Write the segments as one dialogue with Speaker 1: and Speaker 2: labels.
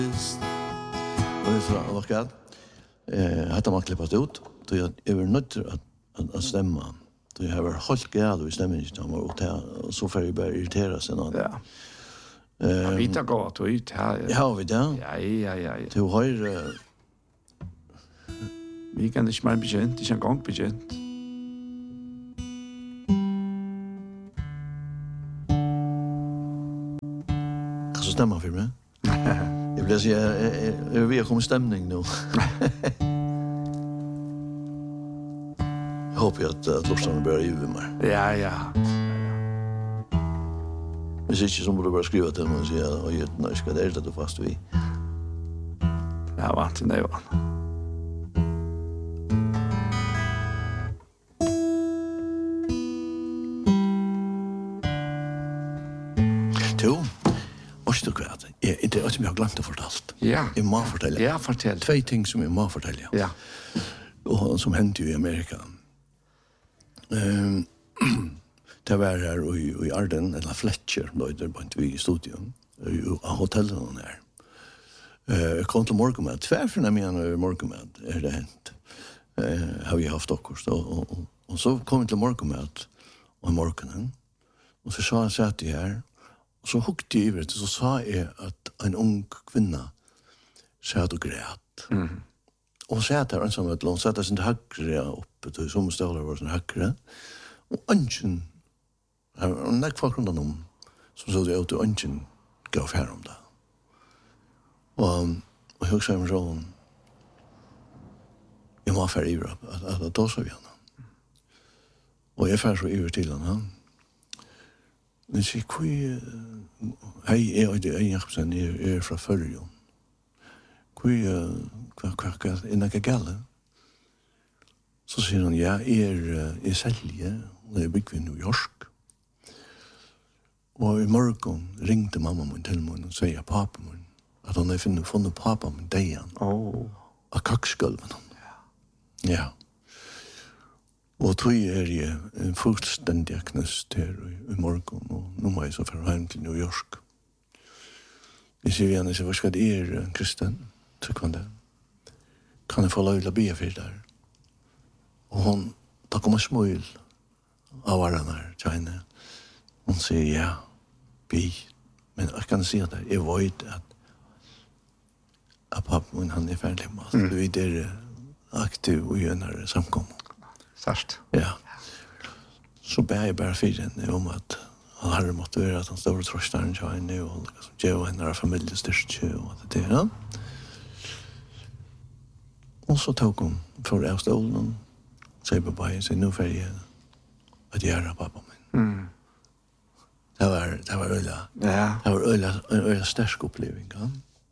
Speaker 1: Och så vad ska hade man klippat ut då jag är nöjd att stämma. Då jag har hållit gärna i stämningen och så får jag bara irritera sig någon.
Speaker 2: Ja. Vi tar gott och ut här.
Speaker 1: Ja, vi där.
Speaker 2: Ja.
Speaker 1: Du har
Speaker 2: vi kan inte mal begynnt, det är en gång begynnt.
Speaker 1: Kan så stämma för mig? Jag vill säga vi har kommit stämning nu. Jag hoppas att Lorsson börjar ju mig.
Speaker 2: Ja.
Speaker 1: Hvis ikke så må du bare skrive til mig og sige, og jeg skal det er du fast vi.
Speaker 2: Ja, vant til det, var.
Speaker 1: Du vet, det er som jeg har glemt å fortalt.
Speaker 2: Ja.
Speaker 1: Jeg må fortelle.
Speaker 2: Ja, fortell.
Speaker 1: 2 ting som jeg må fortelle.
Speaker 2: Ja.
Speaker 1: Og som hendte jo i Amerika. Det var her i Arden, eller Fletcher, da er det vi i studion, av hotellene her. Jeg kom til morgenmad. 2 for når jeg morgenmad det hendt. Har vi haft akkurat. Og så kom jeg til morgenmad om morgenen, og så sa jeg satt jeg her, og så hukte jeg over det, så sa jeg at en ung kvinna satt og græt. Og satt der ensamhet, og hun satt der sin høyre oppe, til som ståler var sin høyre, og ønsken, og nek folk rundt om, som så det ut, og ønsken gav her om det. Og jeg husker meg sånn, jeg må færre iver at da så vi henne. Og jeg færre så iver til henne, men sier, hei, Jakobsen, jeg fra Førjon. Hva er noe gale? Så sier han, ja, jeg selger, og jeg bygger i New York. Og i morgen ringte mamma min til meg og sier pappa min, at han har funnet pappa min dejan av kaksgulven. Ja. Og tog jeg en fullstendig knust her i morgen, og nå må jeg så fra hjem til New York. Jeg sier igjen, hva skal det kristen? Trykker han det? Kan jeg få lov til å be for der? Og hun, da kommer smøyl av hverandre her, Tjene. Hun sier, ja, be. Men jeg kan si at jeg vet at pappa min, han ferdig med alt. Vi er aktiv i en her samkommet.
Speaker 2: Sørst.
Speaker 1: Ja. Så ber jeg bare for henne om at han har måttet være at han står og trøster en Tjene, og gjør henne av familiestyrke, og alt det der. Og så tok hun for av stolen, sier på meg, sier, nå får jeg at gjøre pappa min. Det var øyla sterk oppleving. Ja.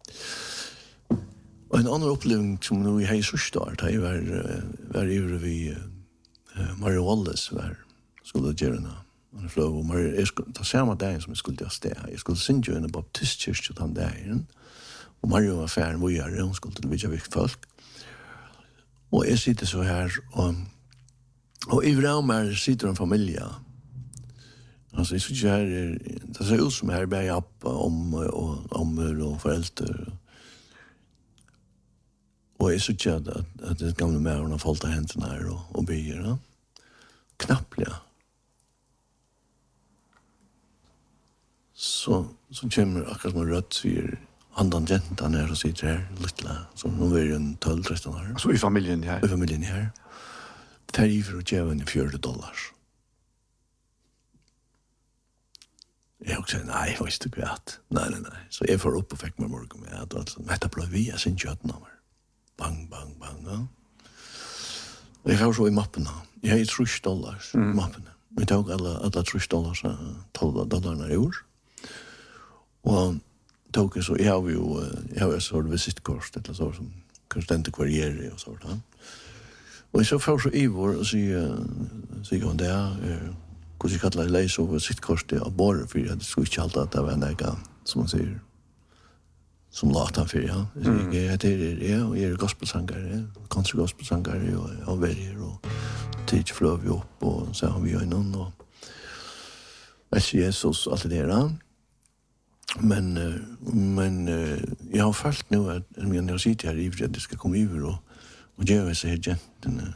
Speaker 1: Og en annen oppleving som nå i hei sørstart, det var ivrig vi Mario Wallace skulle gjøre noe. Han fløy, og det samme dagen som jeg skulle gjøre sted. Jeg skulle synge en baptistkirke til den dagen, og Mario var ferdig med å gjøre, hun skulle til Vidjavik folk. Og jeg sitter så her, og i vraumer sitter en familie. Altså, jeg synes her, det ser ut som her bare appa, ommer og foreldre. Og jeg synes at det gamle mæren har falt av hendene her og byer. Ja. Knapplig. Så kommer akkurat som rødt, sier andan jentan her og sitter her, littla, så nå er det en 12-13 år.
Speaker 2: Så i familien her?
Speaker 1: I familien her. Det er for å gjøre henne $40. Jeg har sagt, nei, jeg visste ikke at. Nei. Så jeg får opp og fikk meg morgen med at dette ble vi, jeg synes ikke at bang, ja. Og jeg har så i mappene. Jeg har $30 i mappene. Vi tok alle $30, $12 i år. Og tok jeg så, jeg har jo et sånt visitkort, eller så som konstante kvarierer og sånt. Og jeg så får så i vår og sier han det, hvordan jeg kallar leise over visittkortet av båret, for jeg skulle ikke alltid at det var en som man sier, som lata han for, ja. Jeg heter og jeg gospelsangere, country gospelsangere, og verger, og tid fløv vi opp, og så har vi jo innom, og jeg sier Jesus, alt det der, Men jag har följt nu att när jag sitter här i att det ska komma över och ge sig här gentene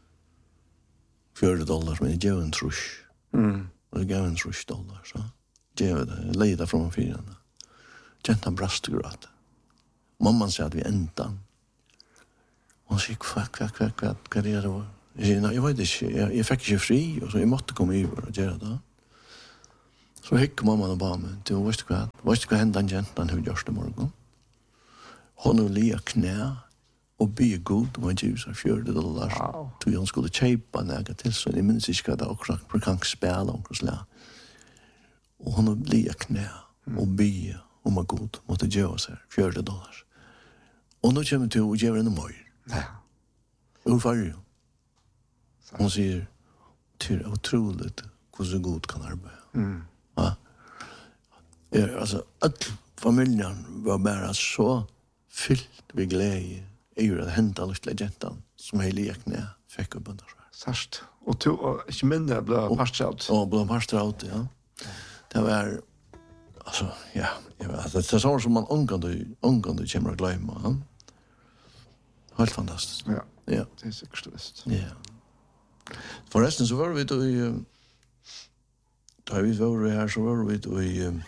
Speaker 1: $4, men det ger en trusch. Och det gav en $3, så ger det, leda från fyran. Gentan brast och gråt. Mamman säger att vi äntan. Hon säger, vad är det då? Jag säger, nej, jag vet inte, jag fick inte fri, och så jag måtte komma över och göra det. Så hickade mamman och bara mig, du vet vad hända gentan hur görs det morgon? Hon har lia knä och be god om att ge sig $4.
Speaker 2: Wow.
Speaker 1: Till hon skulle köpa näga till, så jag minns inte att det också kan spela och så. Och hon har lia knä och be om att god måtte ge sig $4. Och nu kommer till att ge henne mer.
Speaker 2: Ja.
Speaker 1: Hur var det? Hon säger, det är otroligt hur så god kan arbeta. Ja. Alltså, att familjen var bara så fyllt vid glädje att hända lust till gentan som hela lekne fick upp under.
Speaker 2: Särskilt. Och du, inte mindre, blev parstrat.
Speaker 1: Ja, blev parstrat, ja. Det var, alltså, ja, det är så som man omgående kommer att glömma. Helt fantastiskt.
Speaker 2: Ja,
Speaker 1: Ja.
Speaker 2: det är säkert visst.
Speaker 1: Ja. Förresten så var vi då i... Då vi var här så var vi då i...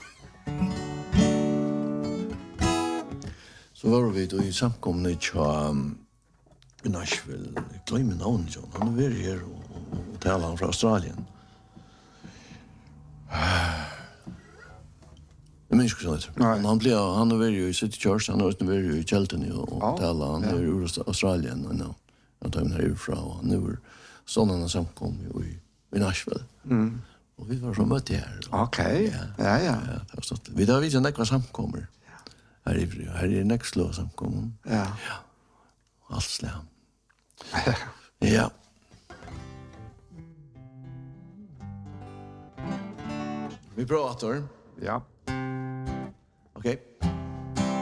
Speaker 1: Så var vi då i samkomnet i Nashville. Jag glömmer namnet, John. Han är här och talar han från Australien. Jag minns inte sånt. Han är ju i City Church, han är ju i Cheltenham och talar. Han är ur Australien och nu. Han tar mig härifrån och nu är sådana samkom i Nashville. Och vi var så mötte här.
Speaker 2: Okej. Ja.
Speaker 1: Vi har visat nekva samkommer. Här är nekslå samkommer.
Speaker 2: Ja.
Speaker 1: Allt slä. Ja. Vi pratar.
Speaker 2: Ja.
Speaker 1: Okej.